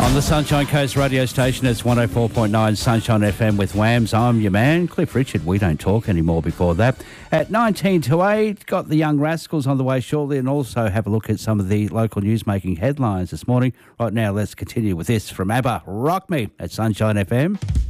On the Sunshine Coast radio station, it's 104.9 Sunshine FM with Whams. I'm your man, Cliff Richard. We don't talk anymore before that. At 19 to 8, got the Young Rascals on the way shortly, and also have a look at some of the local news-making headlines this morning. Right now, let's continue with this from ABBA. Rock Me at Sunshine FM.